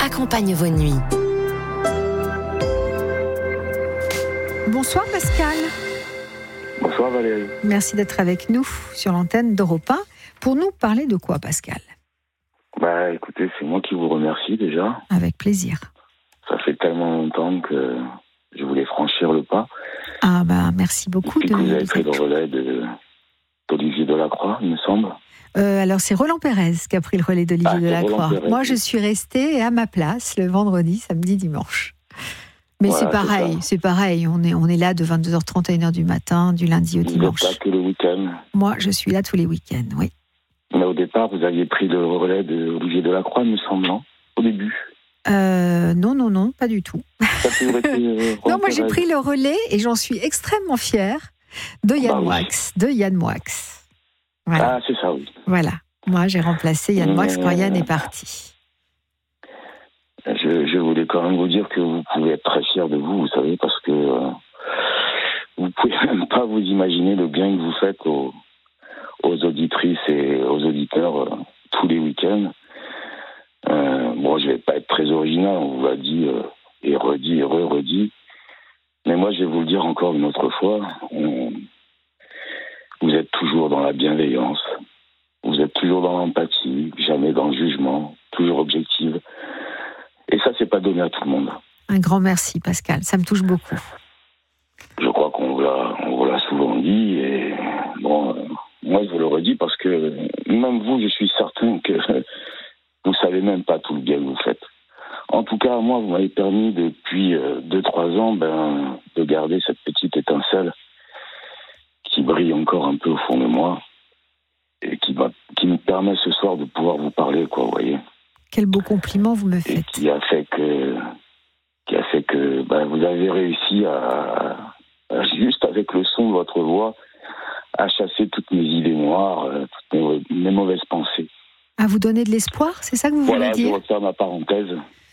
accompagne vos nuits. Bonsoir Pascal. Bonsoir Valérie. Merci d'être avec nous sur l'antenne d'Europe 1. Pour nous parler de quoi, Pascal ? Écoutez, c'est moi qui vous remercie déjà. Avec plaisir. Ça fait tellement longtemps que je voulais franchir le pas. Merci beaucoup. Et que vous avez pris le relais d'Olivier Delacroix, il me semble. Alors c'est Roland Pérez qui a pris le relais d'Olivier Delacroix. Moi je suis restée à ma place le vendredi, samedi, dimanche. Mais voilà, c'est pareil. On est là de 22h30 à 1h du matin, du lundi au dimanche. Vous n'êtes pas que le week-end. Moi je suis là tous les week-ends, oui. Mais au départ, vous aviez pris le relais d'Olivier Delacroix, il me semble, au début. Non, pas du tout. Non, moi j'ai pris le relais et j'en suis extrêmement fière de Yann Moix. Voilà. Ah, c'est ça, oui. Voilà. Moi, j'ai remplacé Yann Moix quand Yann est parti. Je voulais quand même vous dire que vous pouvez être très fier de vous, vous savez, parce que vous pouvez même pas vous imaginer le bien que vous faites aux auditrices et aux auditeurs tous les week-ends. Je vais pas être très original, on vous l'a dit et redit et redit. Mais moi, je vais vous le dire encore une autre fois. Vous êtes toujours dans la bienveillance, vous êtes toujours dans l'empathie, jamais dans le jugement, toujours objective. Et ça, c'est pas donné à tout le monde. Un grand merci, Pascal. Ça me touche beaucoup. Je crois qu'on vous l'a souvent dit. Et moi, je vous le redis parce que même vous, je suis certain que vous savez même pas tout le bien que vous faites. En tout cas, moi, vous m'avez permis depuis 2-3 ans de garder cette petite étincelle qui brille encore un peu au fond de moi et qui me permet ce soir de pouvoir vous parler, vous voyez. Quel beau compliment vous me faites. Et qui a fait que vous avez réussi à juste avec le son de votre voix, à chasser toutes mes idées noires, toutes mes mauvaises pensées. À vous donner de l'espoir, c'est ça que vous voulez dire ? Voilà, je referme ma parenthèse.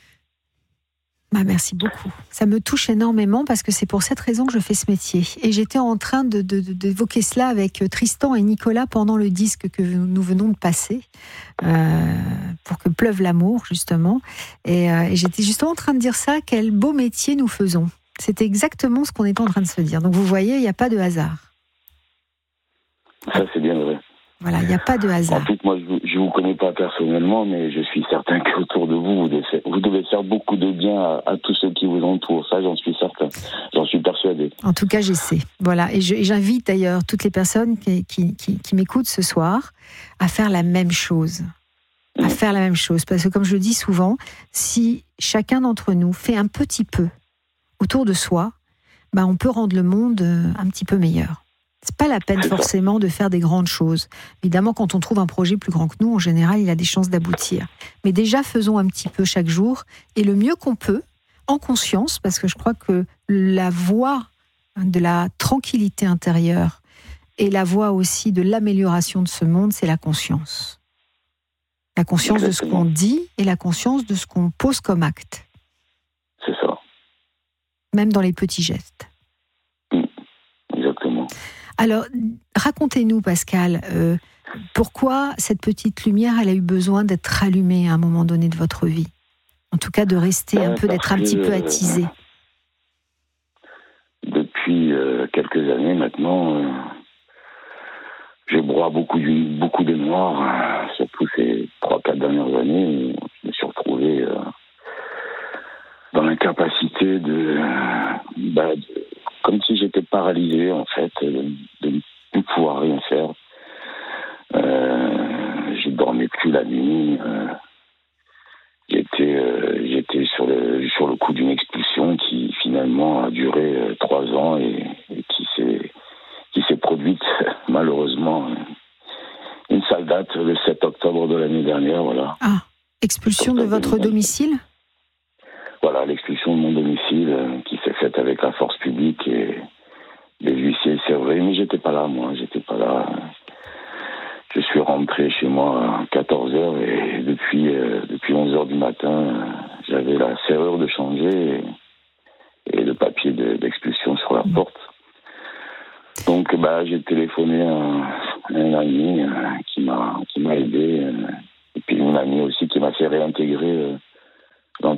Merci beaucoup. Ça me touche énormément parce que c'est pour cette raison que je fais ce métier. Et j'étais en train d'évoquer cela avec Tristan et Nicolas pendant le disque que nous venons de passer, pour que pleuve l'amour, justement. Et j'étais justement en train de dire ça, quel beau métier nous faisons. C'était exactement ce qu'on était en train de se dire. Donc vous voyez, il n'y a pas de hasard. Ça, c'est bien vrai. Voilà, il n'y a pas de hasard. En fait, moi, je ne vous connais pas personnellement, mais je suis certain qu'autour de vous, vous devez faire beaucoup de bien à tous ceux qui vous entourent. Ça, j'en suis certain. J'en suis persuadé. En tout cas, j'essaie. Voilà. Et j'invite d'ailleurs toutes les personnes qui m'écoutent ce soir à faire la même chose. À faire la même chose. Parce que comme je le dis souvent, si chacun d'entre nous fait un petit peu autour de soi, on peut rendre le monde un petit peu meilleur. C'est pas la peine forcément de faire des grandes choses. Évidemment, quand on trouve un projet plus grand que nous, en général, il a des chances d'aboutir. Mais déjà, faisons un petit peu chaque jour, et le mieux qu'on peut, en conscience, parce que je crois que la voie de la tranquillité intérieure et la voie aussi de l'amélioration de ce monde, c'est la conscience. La conscience de ce qu'on dit et la conscience de ce qu'on pose comme acte. C'est ça. Même dans les petits gestes. Exactement. Alors, racontez-nous, Pascal, pourquoi cette petite lumière, elle a eu besoin d'être allumée à un moment donné de votre vie ? En tout cas, de rester d'être un petit peu attisée. Depuis quelques années maintenant, je broie beaucoup de noir, surtout ces 3-4 dernières années, où je me suis retrouvé dans l'incapacité comme si j'étais paralysé, en fait, de ne plus pouvoir rien faire. Je ne dormais plus la nuit. J'étais sur le coup d'une expulsion qui, finalement, a duré 3 ans et qui s'est produite, malheureusement, une sale date, le 7 octobre de l'année dernière, voilà. Ah, expulsion de votre domicile ? Voilà, l'expulsion de mon domicile qui s'est faite avec la force publique et les huissiers serrés. Mais j'étais pas là, moi. Je suis rentré chez moi à 14h et depuis 11h du matin, j'avais la serrure de changer et le papier d'expulsion sur la porte. Donc, j'ai téléphoné à un ami qui m'a aidé et puis une amie aussi qui m'a fait réintégrer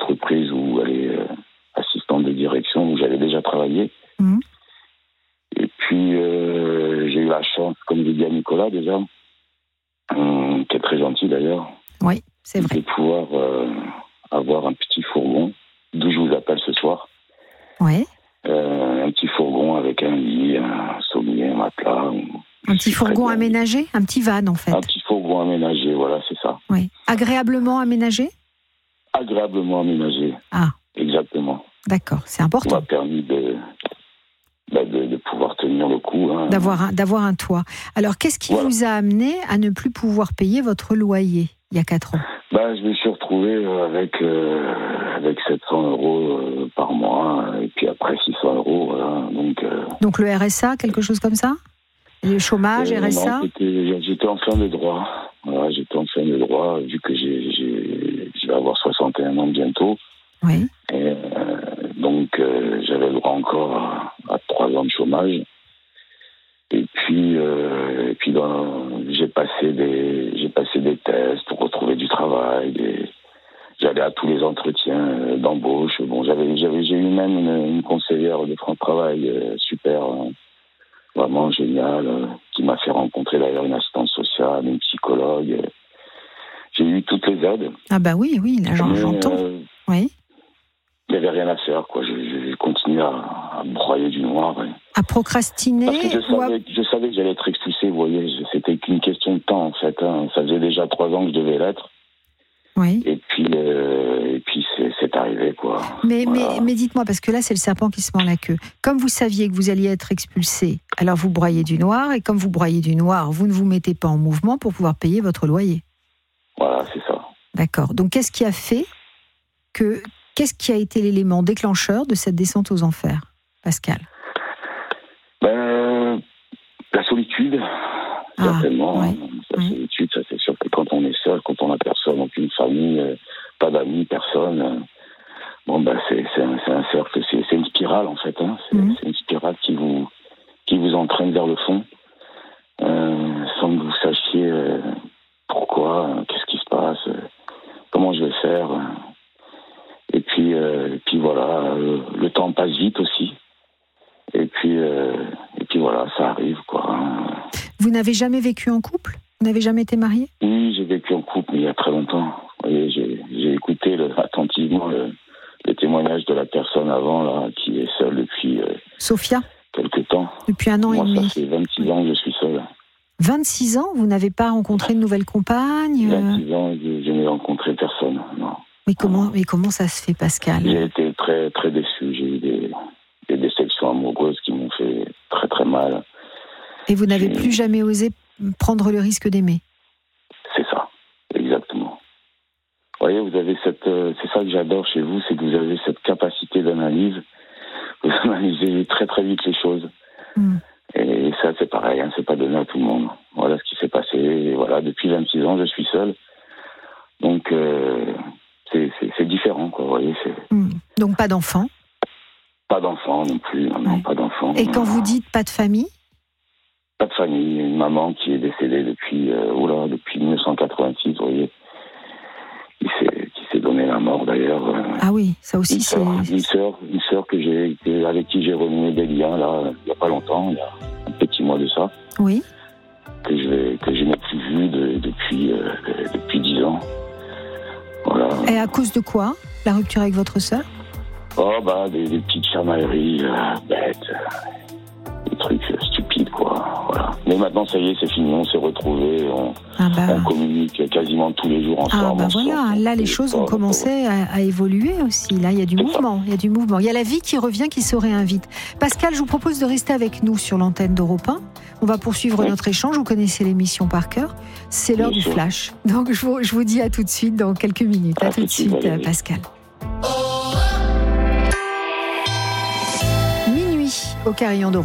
travailler. Et puis, j'ai eu la chance, comme j'ai dit à Nicolas déjà, qui est très gentil d'ailleurs, oui, c'est vrai, de pouvoir avoir un petit fourgon, d'où je vous appelle ce soir. Oui. Un petit fourgon avec un lit, un sommier, un matelas. Un petit fourgon aménagé, un petit van en fait. Un petit fourgon aménagé, voilà, c'est ça. Oui. Agréablement aménagé ? Agréablement aménagé. Ah. Exactement. D'accord, c'est important. Ça m'a permis de pouvoir tenir le coup. Hein. D'avoir un toit. Alors, qu'est-ce qui vous a amené à ne plus pouvoir payer votre loyer il y a 4 ans ? Je me suis retrouvé avec 700 euros par mois, et puis après 600 euros. Voilà. Donc le RSA, quelque chose comme ça ? Le chômage, RSA ? Non, j'étais en fin de droit. Voilà, j'étais en fin de droit, vu que je vais avoir 61 ans bientôt. Oui. Et j'avais le droit encore à 3 ans de chômage. Et puis j'ai passé des tests pour retrouver du travail. J'allais à tous les entretiens d'embauche. Bon, j'ai eu même une conseillère de France Travail super, vraiment géniale, qui m'a fait rencontrer d'ailleurs une assistante sociale, une psychologue. J'ai eu toutes les aides. Ah bah oui, là j'entends. Oui. Il n'y avait rien à faire, quoi. J'ai continué à broyer du noir. À procrastiner. Parce que je savais que j'allais être expulsé, vous voyez. C'était qu'une question de temps, en fait. Hein. Ça faisait déjà 3 ans que je devais l'être. Oui. Et puis c'est arrivé, quoi. Mais dites-moi, parce que là, c'est le serpent qui se mord la queue. Comme vous saviez que vous alliez être expulsé, alors vous broyez du noir, et comme vous broyez du noir, vous ne vous mettez pas en mouvement pour pouvoir payer votre loyer. Voilà, c'est ça. D'accord. Donc, qu'est-ce qui a été l'élément déclencheur de cette descente aux enfers, Pascal ? La solitude, certainement. Oui. La solitude, ça c'est sûr que quand on est seul, quand on n'a personne, aucune famille, pas d'amis, personne, c'est un cercle, c'est une spirale en fait. Hein. C'est une spirale qui vous entraîne vers le fond, sans que vous sachiez pourquoi, qu'est-ce qui se passe, comment je vais faire. Et puis voilà, le temps passe vite aussi. Et puis voilà, ça arrive, quoi. Vous n'avez jamais vécu en couple ? Vous n'avez jamais été marié ? Oui, j'ai vécu en couple, mais il y a très longtemps. Vous voyez, j'ai écouté attentivement le témoignage de la personne avant, là, qui est seule depuis Sophia ? quelque temps. Depuis 1 an et demi. Ça fait 26 ans que je suis seul. 26 ans ? Vous n'avez pas rencontré de nouvelle compagne ? 26 ans, je n'ai rencontré personne, non. Mais comment ça se fait, Pascal ? J'ai été très, très déçu. J'ai eu des déceptions amoureuses qui m'ont fait très, très mal. Et vous n'avez plus jamais osé prendre le risque d'aimer ? C'est ça, exactement. Vous voyez, vous avez c'est ça que j'adore chez vous, c'est que vous avez cette capacité d'analyse. Vous analysez très, très vite les choses. Et ça, c'est pareil, hein, c'est pas donné à tout le monde. Voilà ce qui s'est passé. Et voilà, depuis 26 ans, je suis seul. Donc, c'est différent, quoi, vous voyez. Donc, pas d'enfant ? Pas d'enfant non plus, non, pas d'enfant. Et quand vous dites pas de famille ? Pas de famille, une maman qui est décédée depuis 1986, vous voyez, qui s'est donné la mort d'ailleurs. Ah oui, ça aussi c'est... Une sœur avec qui j'ai renoué des liens, là, il n'y a pas longtemps, il y a un petit mois de ça. Oui. Que je n'ai plus vu depuis 10 ans. Voilà. Et à cause de quoi, la rupture avec votre sœur ? Des petites chamailleries bêtes, des trucs stupides, quoi. Voilà. Mais maintenant, ça y est, c'est fini, on s'est retrouvés, on communique quasiment tous les jours ensemble. Là, les choses ont commencé à évoluer aussi. Là, il y a du mouvement, il y a la vie qui revient, qui se réinvite. Pascal, je vous propose de rester avec nous sur l'antenne d'Europe 1. On va poursuivre notre échange. Vous connaissez l'émission par cœur. C'est l'heure du flash. Donc, je vous dis à tout de suite dans quelques minutes. À tout de suite, Pascal. Minuit au Carillon d'Europe 1.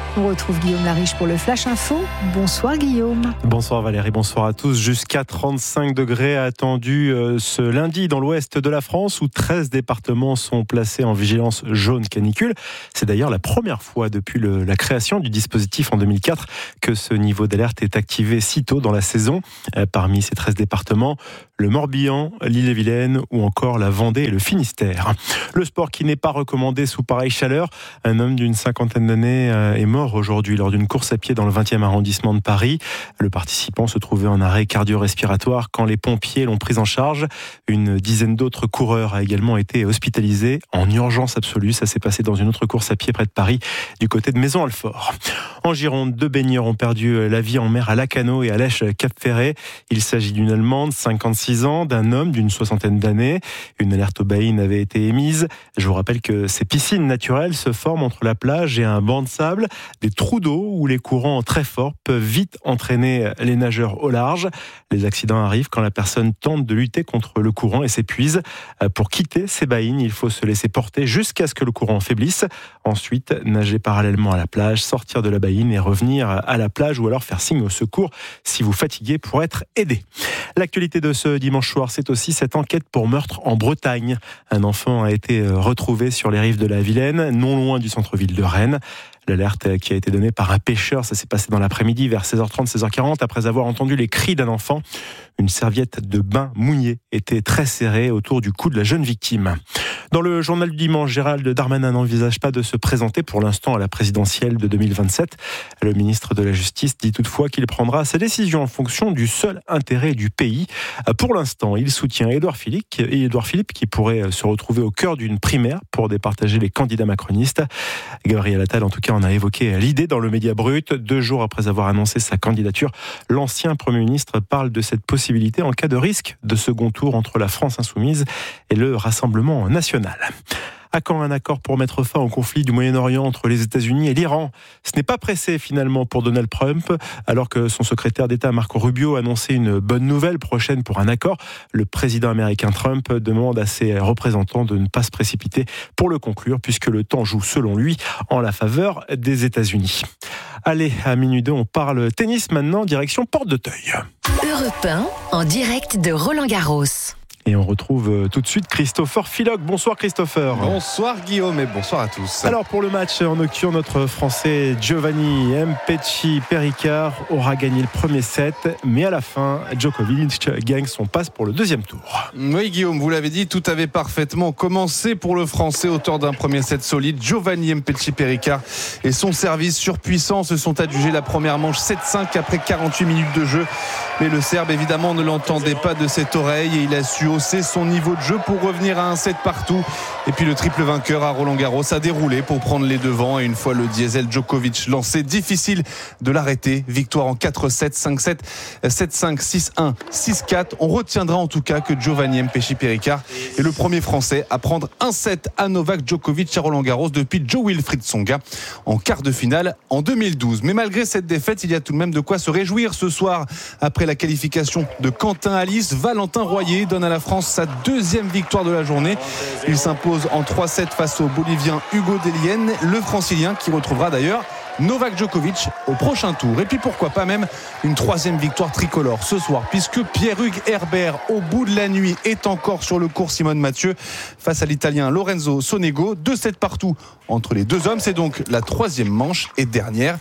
On retrouve Guillaume Lariche pour le Flash Info. Bonsoir Guillaume. Bonsoir Valérie, bonsoir à tous. Jusqu'à 35 degrés attendus ce lundi dans l'ouest de la France où 13 départements sont placés en vigilance jaune canicule. C'est d'ailleurs la première fois depuis la création du dispositif en 2004 que ce niveau d'alerte est activé si tôt dans la saison. Parmi ces 13 départements, le Morbihan, l'Ille-et-Vilaine ou encore la Vendée et le Finistère. Le sport qui n'est pas recommandé sous pareille chaleur. Un homme d'une cinquantaine d'années est mort aujourd'hui lors d'une course à pied dans le 20e arrondissement de Paris. Le participant se trouvait en arrêt cardio-respiratoire quand les pompiers l'ont pris en charge. Une dizaine d'autres coureurs a également été hospitalisés en urgence absolue. Ça s'est passé dans une autre course à pied près de Paris, du côté de Maison-Alfort. En Gironde, 2 baigneurs ont perdu la vie en mer à Lacanau et à Lèche-Cap-Ferret. Il s'agit d'une Allemande, 56 ans, d'un homme d'une soixantaine d'années. Une alerte au baïne avait été émise. Je vous rappelle que ces piscines naturelles se forment entre la plage et un banc de sable, des trous d'eau où les courants très forts peuvent vite entraîner les nageurs au large. Les accidents arrivent quand la personne tente de lutter contre le courant et s'épuise. Pour quitter ces baïnes, il faut se laisser porter jusqu'à ce que le courant faiblisse. Ensuite, nager parallèlement à la plage, sortir de la baïne et revenir à la plage ou alors faire signe au secours si vous fatiguez pour être aidé. L'actualité de ce dimanche soir, c'est aussi cette enquête pour meurtre en Bretagne. Un enfant a été retrouvé sur les rives de la Vilaine, non loin du centre-ville de Rennes. L'alerte qui a été donnée par un pêcheur, ça s'est passé dans l'après-midi vers 16h30, 16h40, après avoir entendu les cris d'un enfant. Une serviette de bain mouillée était très serrée autour du cou de la jeune victime. Dans le journal du dimanche, Gérald Darmanin n'envisage pas de se présenter pour l'instant à la présidentielle de 2027. Le ministre de la Justice dit toutefois qu'il prendra ses décisions en fonction du seul intérêt du pays. Pour l'instant, il soutient Édouard Philippe qui pourrait se retrouver au cœur d'une primaire pour départager les candidats macronistes. Gabriel Attal, en tout cas, en a évoqué l'idée dans le Média Brut. 2 jours après avoir annoncé sa candidature, l'ancien Premier ministre parle de cette possibilité en cas de risque de second tour entre la France insoumise et le Rassemblement national. À quand un accord pour mettre fin au conflit du Moyen-Orient entre les États-Unis et l'Iran ? Ce n'est pas pressé finalement pour Donald Trump, alors que son secrétaire d'État Marco Rubio a annoncé une bonne nouvelle prochaine pour un accord. Le président américain Trump demande à ses représentants de ne pas se précipiter pour le conclure, puisque le temps joue selon lui en la faveur des États-Unis. Allez, à minuit 2, on parle tennis maintenant, direction Porte d'Auteuil. Europe 1, en direct de Roland-Garros. Et on retrouve tout de suite Christopher Filoc. Bonsoir Christopher. Bonsoir Guillaume et bonsoir à tous. Alors pour le match en nocturne, notre Français Giovanni Mpetshi Perricard aura gagné le premier set, mais à la fin, Djokovic gagne son passe pour le deuxième tour. Oui Guillaume, vous l'avez dit, tout avait parfaitement commencé pour le Français, auteur d'un premier set solide. Giovanni Mpetshi Perricard et son service surpuissant se sont adjugés la première manche 7-5 après 48 minutes de jeu. Mais le Serbe évidemment ne l'entendait pas de cette oreille et il a su hausser son niveau de jeu pour revenir à un set partout. Et puis le triple vainqueur à Roland-Garros a déroulé pour prendre les devants. Et une fois le diesel Djokovic lancé, difficile de l'arrêter. Victoire en 4-7, 5-7, 7-5, 6-1, 6-4. On retiendra en tout cas que Giovanni Mpetshi Perricard est le premier Français à prendre un set à Novak Djokovic à Roland-Garros depuis Joe-Wilfried Tsonga en quart de finale en 2012. Mais malgré cette défaite, il y a tout de même de quoi se réjouir ce soir. Après la qualification de Quentin Halys, Valentin Royer donne à la France sa deuxième victoire de la journée. Il s'impose en 3-7 face au Bolivien Hugo Dellien, le Francilien qui retrouvera d'ailleurs Novak Djokovic au prochain tour. Et puis pourquoi pas même une troisième victoire tricolore ce soir, puisque Pierre-Hugues Herbert au bout de la nuit est encore sur le court Simone Mathieu face à l'Italien Lorenzo Sonego. 2-7 partout entre les deux hommes. C'est donc la troisième manche et dernière.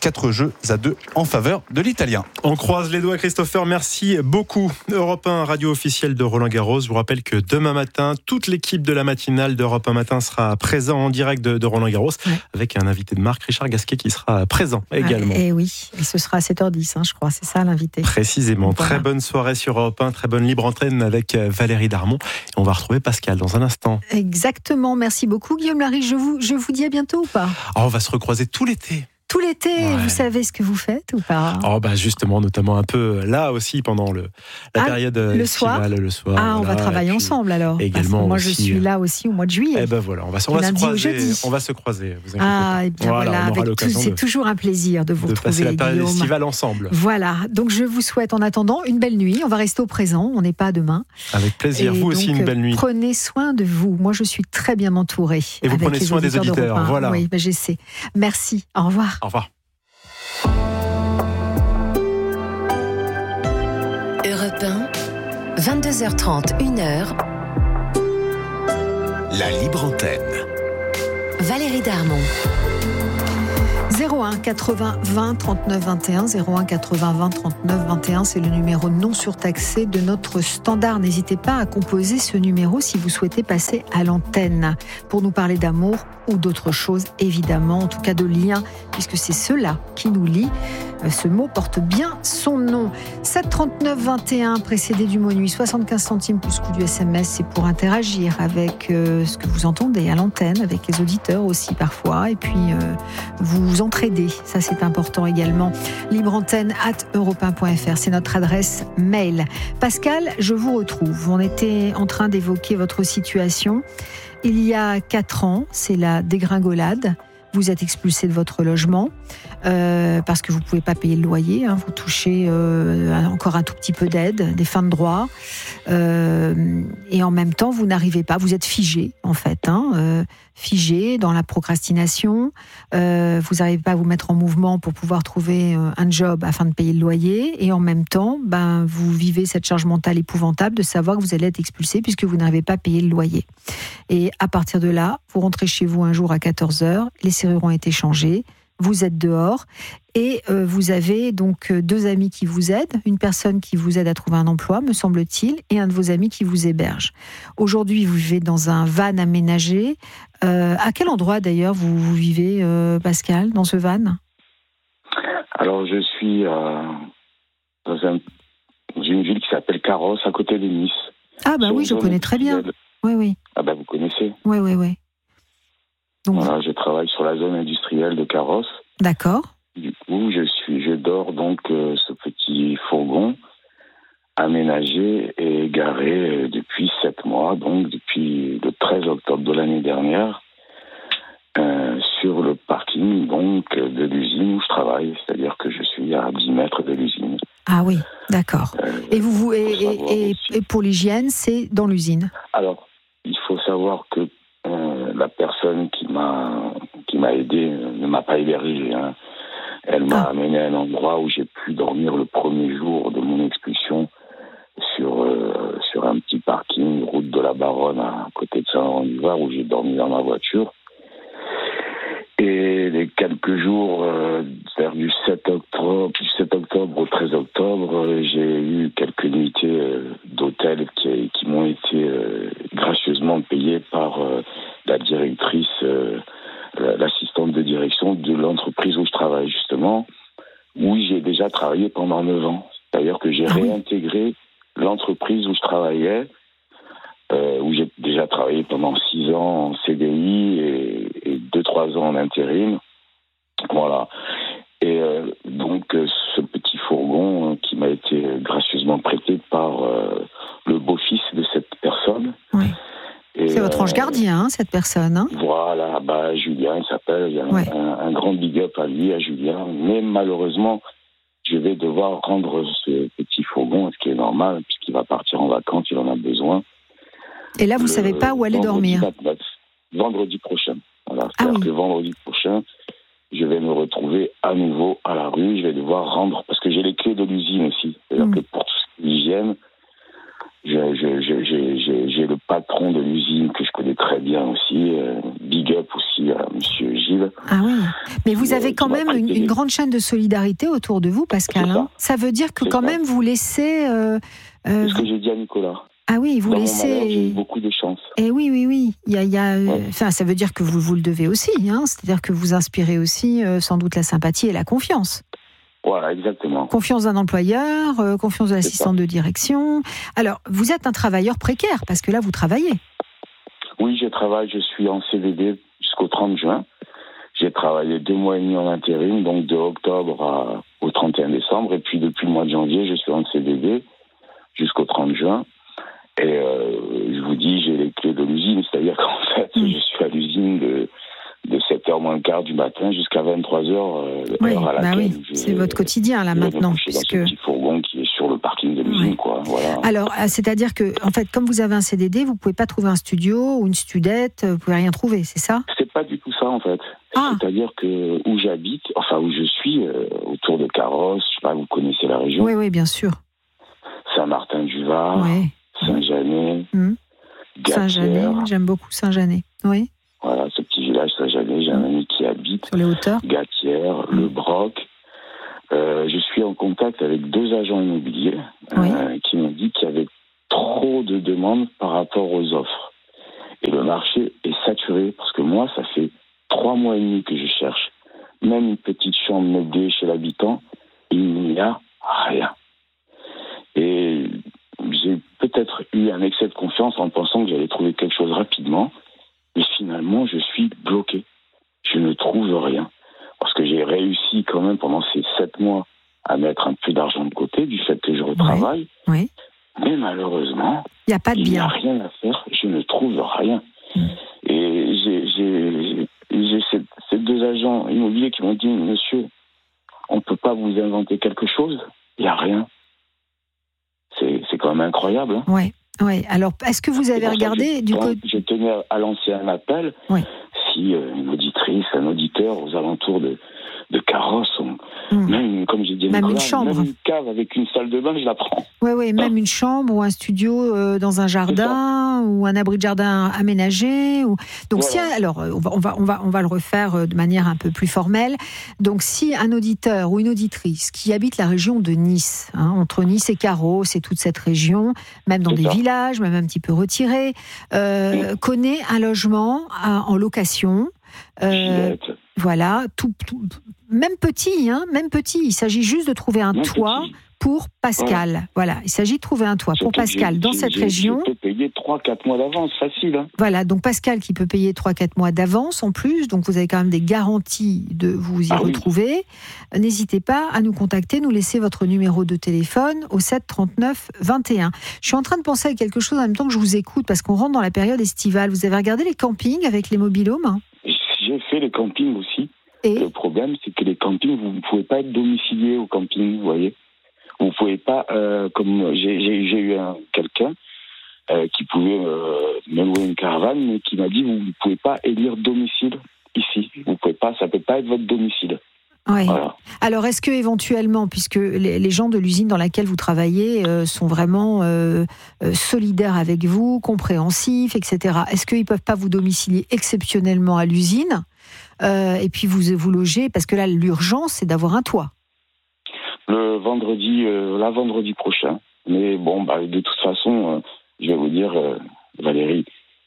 4-2 en faveur de l'Italien. On croise les doigts Christopher, merci beaucoup. Europe 1, radio officielle de Roland-Garros. Je vous rappelle que demain matin, toute l'équipe de la matinale d'Europe 1 Matin sera présent en direct de Roland-Garros, avec un invité de marque, Richard Gasquet, qui sera présent également. Et oui, et ce sera à 7h10, je crois, c'est ça l'invité. Précisément. Voilà. Très bonne soirée sur Europe 1, très bonne libre antenne avec Valérie Darmon. Et on va retrouver Pascal dans un instant. Exactement, merci beaucoup Guillaume Lariche. Je vous dis à bientôt ou pas ? On va se recroiser tout l'été. Tout l'été, ouais. Vous savez ce que vous faites ou pas ? Justement, notamment un peu là aussi pendant la période le estivale, soir. On va travailler ensemble alors. Également moi, aussi, je suis là aussi au mois de juillet. On va se croiser. Vous inquiétez pas. Et bien c'est toujours un plaisir de vous retrouver. Passer la période Guillaume. estivale ensemble. Voilà. Donc je vous souhaite en attendant une belle nuit. On va rester au présent. On n'est pas demain. Avec plaisir. Vous aussi une belle nuit. Prenez soin de vous. Moi, je suis très bien entourée. Et vous prenez soin des auditeurs. Voilà. Oui, j'essaie. Merci. Au revoir. Au revoir. Europe 1, 22h30, 1h. La libre antenne. Valérie Darmon. 01 80 20 39 21, 01 80 20 39 21, c'est le numéro non surtaxé de notre standard. N'hésitez pas à composer ce numéro si vous souhaitez passer à l'antenne pour nous parler d'amour ou d'autres choses, évidemment, en tout cas de liens, puisque c'est cela qui nous lie. Ce mot porte bien son nom. 7 39 21, précédé du mot nuit, 75 centimes plus coût du SMS, c'est pour interagir avec ce que vous entendez à l'antenne, avec les auditeurs aussi parfois, et puis vous entraider, ça c'est important également. libreantenne@europe1.fr, c'est notre adresse mail. Pascal, je vous retrouve. On était en train d'évoquer votre situation. Il y a 4 ans, c'est la dégringolade. Vous êtes expulsé de votre logement parce que vous ne pouvez pas payer le loyer. Vous touchez encore un tout petit peu d'aide, des fins de droit. Et en même temps, vous n'arrivez pas. Vous êtes figé, en fait. Figé dans la procrastination. Vous n'arrivez pas à vous mettre en mouvement pour pouvoir trouver un job afin de payer le loyer. Et en même temps, vous vivez cette charge mentale épouvantable de savoir que vous allez être expulsé puisque vous n'arrivez pas à payer le loyer. Et à partir de là, vous rentrez chez vous un jour à 14h, les serrures ont été changées, vous êtes dehors et vous avez donc 2 amis qui vous aident, une personne qui vous aide à trouver un emploi, me semble-t-il, et un de vos amis qui vous héberge. Aujourd'hui, vous vivez dans un van aménagé. À quel endroit d'ailleurs vous vivez, Pascal, dans ce van ? Alors je suis dans une ville qui s'appelle Carros, à côté de Nice. Ah oui, je connais très bien. Oui. Ah vous connaissez ? Oui. Donc, voilà, je travaille sur la zone industrielle de Carros. D'accord. Du coup, je dors donc ce petit fourgon aménagé et garé depuis 7 mois, donc depuis le 13 octobre de l'année dernière, sur le parking donc de l'usine où je travaille, c'est-à-dire que je suis à 10 mètres de l'usine. Ah oui, d'accord. Et pour l'hygiène, c'est dans l'usine ? Alors, il faut savoir que la personne qui m'a aidé ne m'a pas hébergé. Elle m'a amené à un endroit où j'ai pu dormir le premier jour de mon expulsion sur un petit parking, route de la Baronne, à côté de Saint-Laurent-du-Var, où j'ai dormi dans ma voiture. Et les quelques jours, vers du 7 octobre au 13 octobre, j'ai eu quelques nuitées d'hôtel qui m'ont été gracieusement payées par la directrice, l'assistante de direction de l'entreprise où je travaille justement, où j'ai déjà travaillé pendant 9 ans. C'est-à-dire que j'ai réintégré l'entreprise où je travaillais, où j'ai déjà travaillé pendant 6 ans en CDI et 2-3 ans en intérim. Voilà. Et donc, ce petit fourgon qui m'a été gracieusement prêté par le beau-fils de cette personne. Oui. C'est votre ange gardien, cette personne. Voilà, Julien, il s'appelle. Il y a un grand big up à lui, à Julien. Mais malheureusement, je vais devoir rendre ce petit fourgon, ce qui est normal, puisqu'il va partir en vacances, il en a besoin. Et là, vous ne savez pas où aller dormir ? Vendredi prochain. Voilà. C'est-à-dire que vendredi prochain, je vais me retrouver à nouveau à la rue. Je vais devoir rendre, parce que j'ai les clés de l'usine aussi. C'est-à-dire que pour tout ce qui est hygiène, j'ai le patron de l'usine que je connais très bien aussi. Big up aussi à Monsieur Gilles. Ah oui. Mais vous avez quand même une grande chaîne de solidarité autour de vous, Pascal. Ça veut dire que quand même vous laissez... C'est ce que j'ai dit à Nicolas. Ah oui, vous laissez... J'ai eu beaucoup de chance. Et oui. Enfin, ça veut dire que vous le devez aussi. C'est-à-dire que vous inspirez aussi sans doute la sympathie et la confiance. Voilà, exactement. Confiance d'un employeur, confiance de l'assistante de direction. Alors, vous êtes un travailleur précaire, parce que là, vous travaillez. Oui, je travaille, je suis en CDD jusqu'au 30 juin. J'ai travaillé 2 mois et demi en intérim, donc de octobre au 31 décembre. Et puis, depuis le mois de janvier, je suis en CDD jusqu'au 30 juin. Et je vous dis, j'ai les clés de l'usine, c'est-à-dire qu'en fait, je suis à l'usine de 7h moins le quart du matin jusqu'à 23h, heure à laquelle c'est votre quotidien, là, maintenant. Je vais me coucher dans ce petit fourgon qui est sur le parking de cuisine, quoi. Voilà. Alors, c'est-à-dire que, en fait, comme vous avez un CDD, vous pouvez pas trouver un studio ou une studette, vous pouvez rien trouver, c'est ça ? C'est pas du tout ça, en fait. Ah. C'est-à-dire que où j'habite, enfin où je suis, autour de Carros, je sais pas, vous connaissez la région. Oui, bien sûr. Saint-Martin-du-Var, Oui. Saint-Janet, Saint-Janet, Gatière. j'aime beaucoup Saint-Janet. Oui. Voilà, ce petit village Saint-Janet, j'ai un ami qui habite. Sur les hauteurs. Gatière, Le Broc. Je suis en contact avec 2 agents immobiliers qui m'ont dit qu'il y avait trop de demandes par rapport aux offres. Et le marché est saturé parce que moi, ça fait 3 mois et demi que je cherche. Même une petite chambre meublée chez l'habitant, il n'y a rien. Et j'ai peut-être eu un excès de confiance en pensant que j'allais trouver quelque chose rapidement. Mais finalement, je suis bloqué. Je ne trouve rien. Parce que j'ai réussi quand même pendant ces 7 mois à mettre un peu d'argent de côté du fait que je retravaille. Oui. Mais malheureusement, il n'y a pas de il n'y bien. a rien à faire. Je ne trouve rien. Et j'ai ces 2 agents immobiliers qui m'ont dit, monsieur, on ne peut pas vous inventer quelque chose. Il n'y a rien. C'est quand même incroyable. Hein. Oui. Alors, est-ce que vous avez regardé du côté... Je tenais à lancer un appel. Oui. Si une auditrice, un auditeur aux alentours de Carros, même, comme j'ai dit, même Nicolas, une chambre. même une cave avec une salle de bain, je la prends. Oui, même une chambre ou un studio dans un jardin ou un abri de jardin aménagé. Donc, alors, on va le refaire de manière un peu plus formelle. Donc, si un auditeur ou une auditrice qui habite la région de Nice, entre Nice et Carros et toute cette région, même dans des villages, même un petit peu retirés, connaît un logement en location. Voilà, même petit, il s'agit juste de trouver un toit pour Pascal. Voilà, il s'agit de trouver un toit pour Pascal dans cette région. Je peux payer 3-4 mois d'avance, facile. Hein. Voilà, donc Pascal qui peut payer 3-4 mois d'avance en plus, donc vous avez quand même des garanties de vous y retrouver. Oui. N'hésitez pas à nous contacter, nous laisser votre numéro de téléphone au 7 39 21. Je suis en train de penser à quelque chose en même temps que je vous écoute, parce qu'on rentre dans la période estivale. Vous avez regardé les campings avec les mobilhomes ? J'ai fait les campings aussi. Et le problème, c'est que les campings, vous ne pouvez pas être domicilié au camping, vous voyez. Vous ne pouvez pas, comme j'ai eu quelqu'un qui pouvait me louer une caravane, mais qui m'a dit, vous ne pouvez pas élire domicile ici. Vous pouvez pas, ça ne peut pas être votre domicile. Oui. Voilà. Alors, est-ce que éventuellement, puisque les gens de l'usine dans laquelle vous travaillez sont vraiment solidaires avec vous, compréhensifs, etc., est-ce qu'ils ne peuvent pas vous domicilier exceptionnellement à l'usine et puis vous loger, parce que là, l'urgence, c'est d'avoir un toit. Le vendredi prochain. Mais bon, de toute façon, je vais vous dire, Valérie,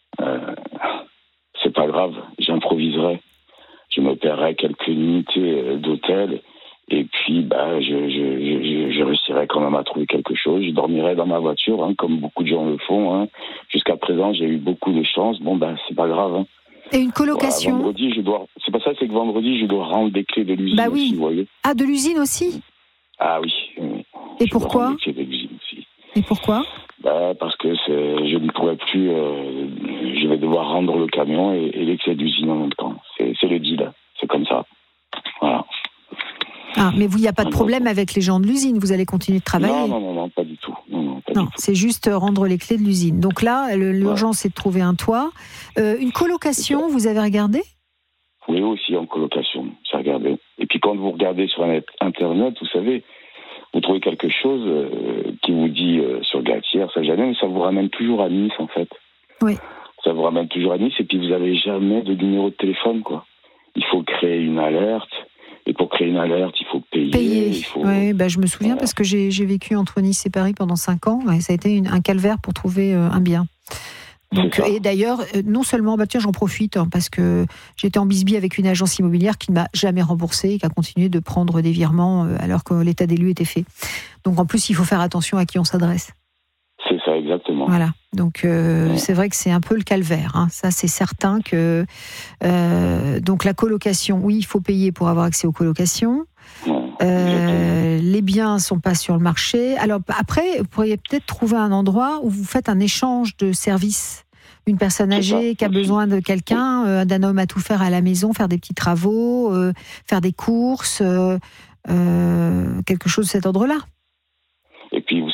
c'est pas grave, j'improviserai. Je me paierai quelques unités d'hôtel et puis je réussirai quand même à trouver quelque chose. Je dormirai dans ma voiture, comme beaucoup de gens le font. Jusqu'à présent, j'ai eu beaucoup de chance. Bon, c'est pas grave. Et une colocation. Voilà, c'est pas ça, c'est que vendredi, je dois rendre des clés de l'usine aussi, vous voyez. Ah, de l'usine aussi ? Ah oui. Et pourquoi ? Et pourquoi ? Parce que je ne pourrai plus. Je vais devoir rendre le camion et les clés d'usine en même temps. C'est le deal. C'est comme ça. Voilà. Ah, mais il n'y a pas de problème avec les gens de l'usine. Vous allez continuer de travailler ? Non, pas du tout. Non, c'est juste rendre les clés de l'usine. Donc là, l'urgence, c'est de trouver un toit. Une colocation, vous avez regardé ? Oui, aussi en colocation, j'ai regardé. Et puis quand vous regardez sur Internet, vous savez, vous trouvez quelque chose qui vous dit sur Gatière, Saint-Janet, mais ça vous ramène toujours à Nice, en fait. Oui. Ça vous ramène toujours à Nice, et puis vous n'avez jamais de numéro de téléphone, quoi. Il faut créer une alerte, et pour créer une alerte, il faut payer. Oui, je me souviens, parce que j'ai vécu entre Nice et Paris pendant 5 ans, et ça a été un calvaire pour trouver un bien. Donc, et d'ailleurs, non seulement, j'en profite, parce que j'étais en bisbille avec une agence immobilière qui ne m'a jamais remboursé et qui a continué de prendre des virements alors que l'état des lieux était fait. Donc en plus, il faut faire attention à qui on s'adresse. C'est ça, exactement. Voilà. Donc c'est vrai que c'est un peu le calvaire. Ça, c'est certain que donc la colocation, oui, il faut payer pour avoir accès aux colocations. Les biens ne sont pas sur le marché. Alors après, vous pourriez peut-être trouver un endroit où vous faites un échange de services. Une personne âgée qui a besoin de quelqu'un, d'un homme à tout faire à la maison, faire des petits travaux, faire des courses, quelque chose de cet ordre-là. Et puis, vous savez,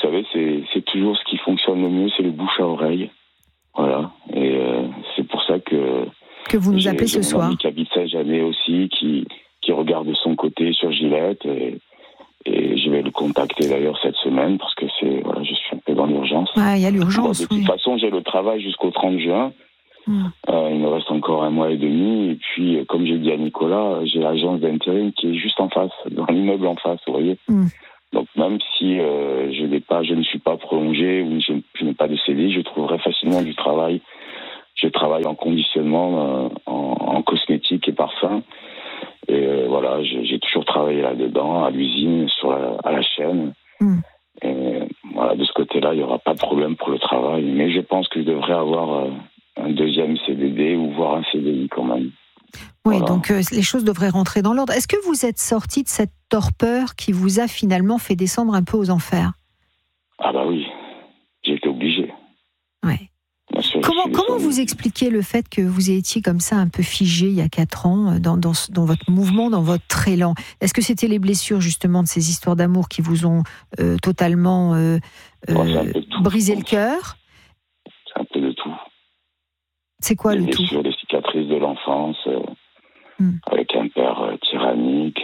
savez, c'est toujours ce qui fonctionne le mieux, c'est le bouche à oreille. Voilà. Et c'est pour ça que vous nous appelez ce soir. J'ai un ami qui habite Saint-Janet aussi, qui regarde de son côté sur Gillette. Et je vais le contacter d'ailleurs cette semaine parce que je suis un peu dans l'urgence. Il y a l'urgence. De toute façon, j'ai le travail jusqu'au 30 juin. Il me reste encore 1 mois et demi. Et puis, comme j'ai dit à Nicolas, j'ai l'agence d'intérim qui est juste en face, dans l'immeuble en face, vous voyez. Donc, même si je ne suis pas prolongé ou je n'ai pas de CDI, je trouverai facilement du travail. Je travaille en conditionnement, en cosmétique et parfum. Et voilà, j'ai toujours travaillé là-dedans, à l'usine, à la chaîne. Et voilà, de ce côté-là, il n'y aura pas de problème pour le travail. Mais je pense que je devrais avoir un deuxième CDD ou voire un CDI quand même. Oui, voilà. donc les choses devraient rentrer dans l'ordre. Est-ce que vous êtes sorti de cette torpeur qui vous a finalement fait descendre un peu aux enfers ? Ah bah oui, j'ai été obligé. Ouais. Comment vous expliquez le fait que vous étiez comme ça un peu figé il y a 4 ans dans votre mouvement, dans votre élan ? Est-ce que c'était les blessures justement de ces histoires d'amour qui vous ont totalement brisé le cœur ? C'est un peu de tout. C'est quoi le tout ? Les cicatrices de l'enfance, avec un père tyrannique,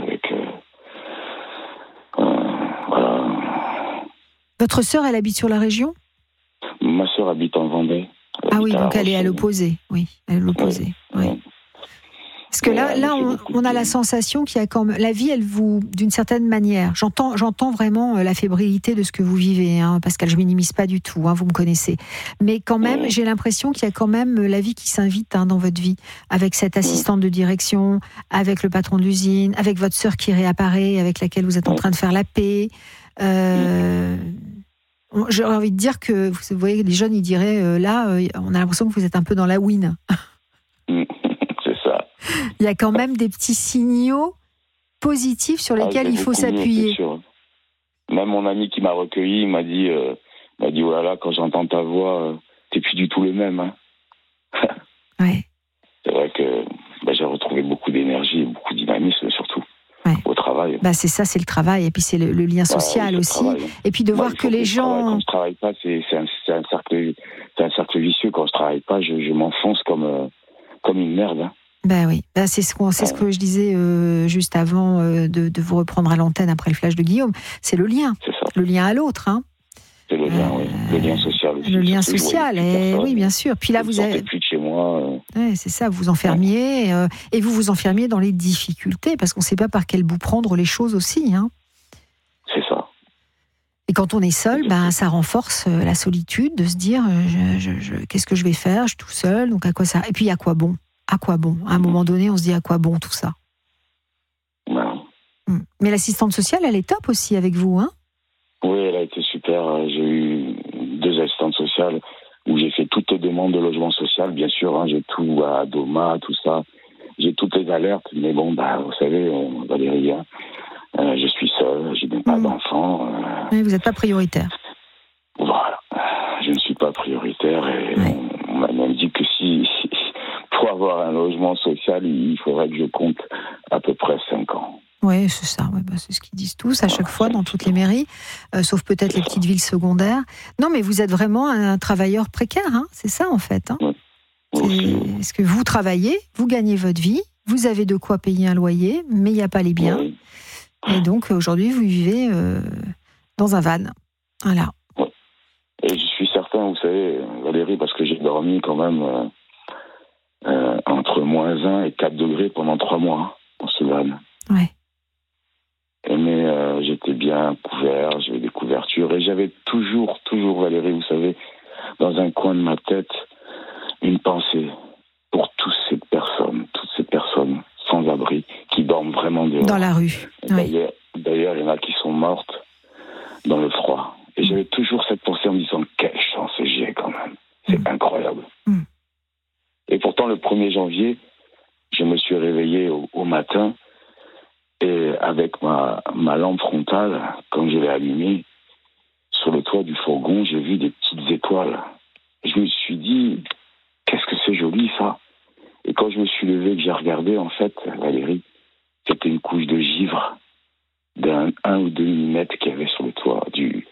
voilà. Votre sœur, elle habite sur la région ? Ma sœur habite en Vendée. Ah oui, donc elle est à l'opposé. Oui, elle est à l'opposé. Oui. Parce que là, on a la sensation qu'il y a quand même... La vie, elle vous... D'une certaine manière... J'entends vraiment la fébrilité de ce que vous vivez, hein, Pascal, je minimise pas du tout, hein, vous me connaissez. Mais quand même, j'ai l'impression qu'il y a quand même la vie qui s'invite dans votre vie, avec cette assistante de direction, avec le patron de l'usine, avec votre sœur qui réapparaît, avec laquelle vous êtes en train de faire la paix. J'aurais envie de dire que, vous voyez, les jeunes, ils diraient, on a l'impression que vous êtes un peu dans la win. C'est ça. Il y a quand même des petits signaux positifs sur lesquels il faut s'appuyer. Même mon ami qui m'a recueilli m'a dit, oh là là, quand j'entends ta voix, t'es plus du tout le même. Hein. Ouais. C'est vrai que j'ai retrouvé beaucoup d'énergie et beaucoup de dynamisme, surtout. Au travail. C'est ça, c'est le travail, et puis c'est le lien social aussi. Et puis de voir que les gens... Quand je travaille pas, c'est un cercle vicieux. Quand je travaille pas, je m'enfonce comme une merde. Hein. Oui, c'est ce que je disais juste avant de vous reprendre à l'antenne après le flash de Guillaume. C'est le lien, le lien à l'autre. Hein. C'est le lien, oui. Le lien social aussi. Le lien social, oui, bien sûr. Puis là, vous avez plus de chez moi. C'est ça, vous enfermiez, et vous vous enfermiez dans les difficultés, parce qu'on ne sait pas par quel bout prendre les choses aussi. Hein. C'est ça. Et quand on est seul, ça renforce la solitude, de se dire, qu'est-ce que je vais faire ? Je suis tout seul, donc à quoi ça ? Et puis, à quoi bon ? À quoi bon ? À un moment donné, on se dit, à quoi bon tout ça ? Mais l'assistante sociale, elle est top aussi avec vous, hein ? Oui, elle a été super. J'ai eu 2 assistantes sociales où j'ai fait toutes les demandes de logement social, bien sûr. Hein, j'ai tout à Doma, tout ça. J'ai toutes les alertes. Mais bon, vous savez, Valérie, je suis seul, je n'ai pas d'enfant. Oui, vous n'êtes pas prioritaire. Voilà. Je ne suis pas prioritaire. Et on m'a même dit que si pour avoir un logement social, il faudrait que je compte à peu près 5 ans. Oui, c'est ça. C'est ce qu'ils disent tous à chaque fois dans toutes les mairies, sauf peut-être les petites villes secondaires. Non, mais vous êtes vraiment un travailleur précaire, hein, c'est ça en fait. Hein. Est-ce que vous travaillez, vous gagnez votre vie, vous avez de quoi payer un loyer, mais il n'y a pas les biens. Et donc aujourd'hui, vous vivez dans un van. Voilà. Et je suis certain, vous savez, Valérie, parce que j'ai dormi quand même entre -1 et 4 degrés pendant 3 mois dans ce van. Ouais. Mais j'étais bien couvert, j'avais des couvertures et j'avais toujours, Valérie, vous savez, dans un coin de ma tête, une pensée pour toutes ces personnes sans abri qui dorment vraiment dehors. Dans la rue. D'ailleurs, il y en a qui sont mortes dans le froid. Et j'avais toujours cette pensée en me disant, quelle chance j'ai quand même. C'est incroyable. Et pourtant, le 1er janvier, je me suis réveillé au matin. Et avec ma lampe frontale, quand je l'ai allumée, sur le toit du fourgon, j'ai vu des petites étoiles. Et je me suis dit, qu'est-ce que c'est joli ça. Et quand je me suis levé, que j'ai regardé, en fait, Valérie, c'était une couche de givre d'1 ou 2 millimètres qu'il y avait sur le toit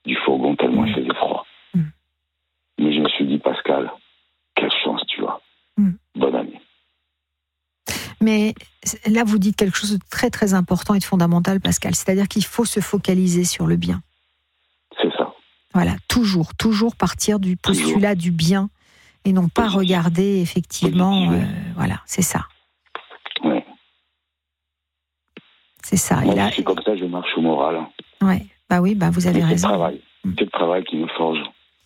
du fourgon tellement il faisait froid. Mais je me suis dit, Pascal, quelle chance tu as. Bonne année. Mais là, vous dites quelque chose de très très important et de fondamental, Pascal. C'est-à-dire qu'il faut se focaliser sur le bien. C'est ça. Voilà, toujours partir du postulat du bien et non pas regarder effectivement. Voilà, c'est ça. Ouais. C'est ça. Moi, je suis comme ça, je marche au moral. Ouais. Bah oui, vous avez raison. C'est le travail qui me forge.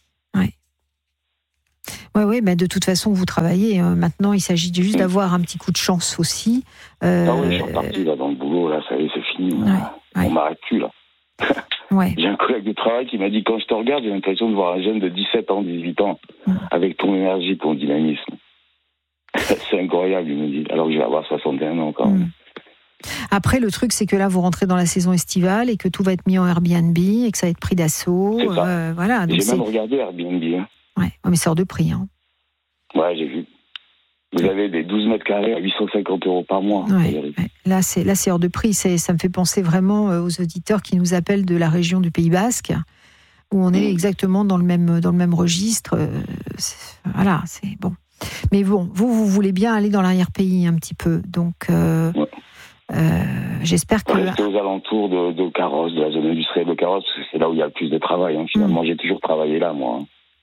Oui, de toute façon, vous travaillez. Maintenant, il s'agit juste d'avoir un petit coup de chance aussi. Ah oui, je suis reparti là, dans le boulot, là, ça y est, c'est fini. On m'arrête plus, là. J'ai un collègue de travail qui m'a dit, quand je te regarde, j'ai l'impression de voir un jeune de 17 ans, 18 ans, avec ton énergie, ton dynamisme. C'est incroyable, il me dit, alors que je vais avoir 61 ans quand même. Après, le truc, c'est que là, vous rentrez dans la saison estivale et que tout va être mis en Airbnb et que ça va être pris d'assaut. Voilà. J'ai même regardé Airbnb. Ouais, mais c'est hors de prix. Ouais, j'ai vu. Vous avez des 12 mètres carrés à 850 € par mois. Ouais. Là, c'est hors de prix. Ça me fait penser vraiment aux auditeurs qui nous appellent de la région du Pays Basque, où on est exactement dans le même registre. Voilà, c'est bon. Mais bon, vous voulez bien aller dans l'arrière-pays un petit peu. Donc, j'espère que... Rester aux alentours de Carrosse, de la zone industrielle de Carrosse, parce que c'est là où il y a le plus de travail. Finalement, j'ai toujours travaillé là, moi.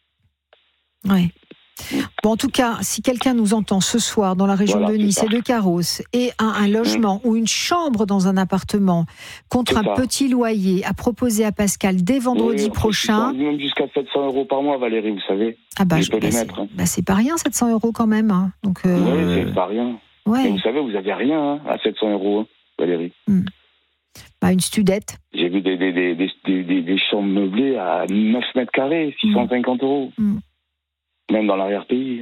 Oui. Bon, en tout cas, si quelqu'un nous entend ce soir dans la région de Nice et de Carrosse et un logement ou une chambre dans un appartement contre un petit loyer à proposer à Pascal dès vendredi prochain. Même jusqu'à 700 € par mois, Valérie, vous savez. Je peux les mettre. C'est pas rien, 700 € quand même. Donc, oui, c'est pas rien. Ouais. Mais vous savez, vous n'avez rien à 700 €, Valérie. Une studette. J'ai vu des chambres meublées à 9 mètres carrés, 650 €. Même dans l'arrière-pays.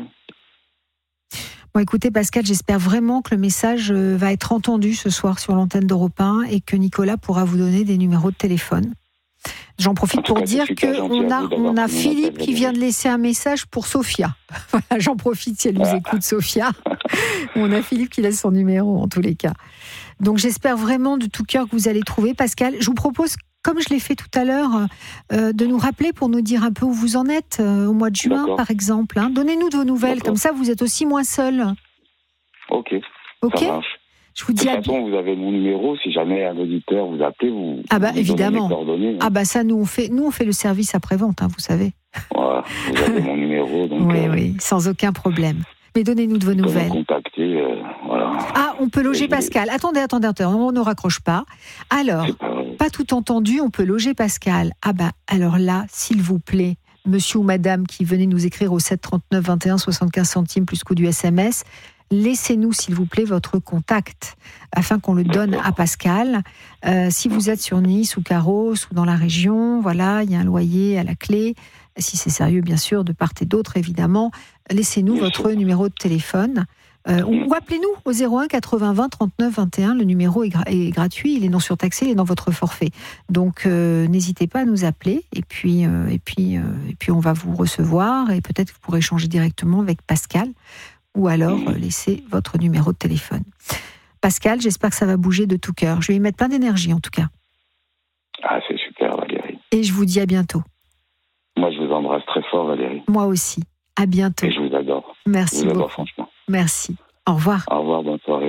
Bon, écoutez, Pascal, j'espère vraiment que le message va être entendu ce soir sur l'antenne d'Europe 1 et que Nicolas pourra vous donner des numéros de téléphone. J'en profite pour dire qu'on a Philippe qui vient de laisser un message pour Sophia. Voilà, j'en profite si elle nous écoute, Sophia. On a Philippe qui laisse son numéro, en tous les cas. Donc, j'espère vraiment de tout cœur que vous allez trouver. Pascal, je vous propose, comme je l'ai fait tout à l'heure, de nous rappeler pour nous dire un peu où vous en êtes au mois de juin, par exemple. Donnez-nous de vos nouvelles, comme ça vous êtes aussi moins seul. Ok, ça marche. Je vous dis de toute façon, vous avez mon numéro. Si jamais un auditeur vous appelle, vous évidemment. Donnez les coordonnées. Ça, nous on fait le service après-vente, vous savez. Voilà, vous avez mon numéro. Donc, oui, sans aucun problème. Mais donnez-nous de vos nouvelles. Vous contacter, voilà. On peut loger Pascal. Attendez, on ne raccroche pas. Alors, pas tout entendu, on peut loger Pascal. Alors là, s'il vous plaît, monsieur ou madame qui venez nous écrire au 7 39 21 75 centimes plus coût du SMS, laissez-nous, s'il vous plaît, votre contact afin qu'on le donne à Pascal. Si vous êtes sur Nice ou Carrosse ou dans la région, voilà, il y a un loyer à la clé. Si c'est sérieux, bien sûr, de part et d'autre, évidemment, laissez-nous votre numéro de téléphone. Ou appelez-nous au 01 80 20 39 21. Le numéro est gratuit, il est non surtaxé, il est dans votre forfait. Donc, n'hésitez pas à nous appeler. Et puis, on va vous recevoir et peut-être que vous pourrez échanger directement avec Pascal. Ou alors laissez votre numéro de téléphone. Pascal, j'espère que ça va bouger de tout cœur. Je vais y mettre plein d'énergie en tout cas. C'est super, Valérie. Et je vous dis à bientôt. Moi, je vous embrasse très fort, Valérie. Moi aussi. À bientôt. Et je vous adore. Merci beaucoup. Franchement. Merci. Au revoir. Au revoir, bonne soirée.